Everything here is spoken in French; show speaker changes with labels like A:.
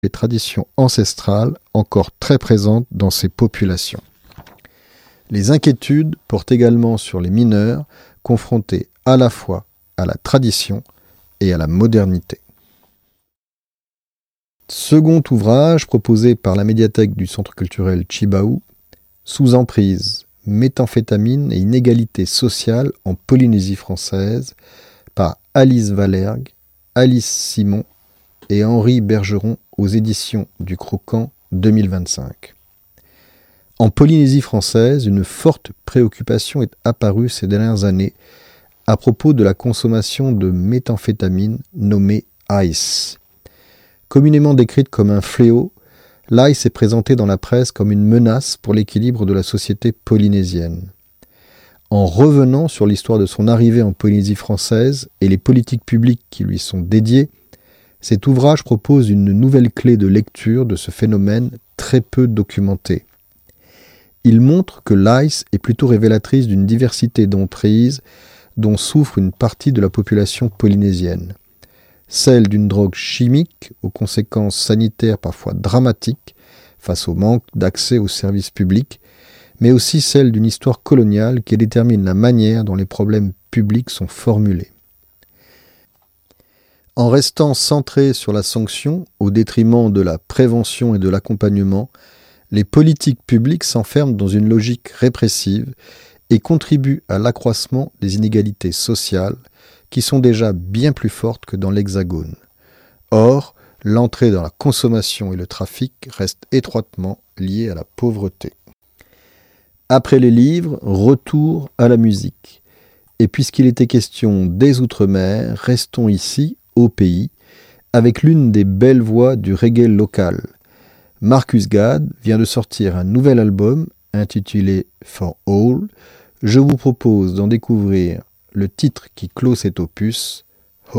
A: les traditions ancestrales encore très présentes dans ces populations. Les inquiétudes portent également sur les mineurs confrontés à la fois à la tradition et à la modernité. Second ouvrage proposé par la médiathèque du Centre culturel Tjibaou, Sous emprise, méthamphétamine et inégalité sociale en Polynésie française, par Alice Valergue, Alice Simon et Henri Bergeron aux éditions du Croquant 2025. En Polynésie française, une forte préoccupation est apparue ces dernières années à propos de la consommation de méthamphétamine nommée Ice. Communément décrite comme un fléau, l'ice est présenté dans la presse comme une menace pour l'équilibre de la société polynésienne. En revenant sur l'histoire de son arrivée en Polynésie française et les politiques publiques qui lui sont dédiées, cet ouvrage propose une nouvelle clé de lecture de ce phénomène très peu documenté. Il montre que l'ice est plutôt révélatrice d'une diversité d'emprises dont souffre une partie de la population polynésienne. Celle d'une drogue chimique aux conséquences sanitaires parfois dramatiques face au manque d'accès aux services publics, mais aussi celle d'une histoire coloniale qui détermine la manière dont les problèmes publics sont formulés. En restant centré sur la sanction au détriment de la prévention et de l'accompagnement, les politiques publiques s'enferment dans une logique répressive et contribuent à l'accroissement des inégalités sociales qui sont déjà bien plus fortes que dans l'Hexagone. Or, l'entrée dans la consommation et le trafic reste étroitement liée à la pauvreté. Après les livres, retour à la musique. Et puisqu'il était question des Outre-mer, restons ici, au pays, avec l'une des belles voix du reggae local. Marcus Gad vient de sortir un nouvel album intitulé For All. Je vous propose d'en découvrir le titre qui clôt cet opus,